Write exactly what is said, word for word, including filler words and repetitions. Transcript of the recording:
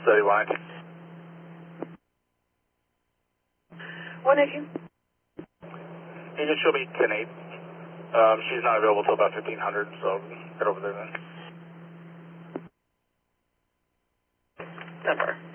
Steady line. What did you? You can show me ten eight. Um, she's not available till about fifteen hundred, so head over there then. Number.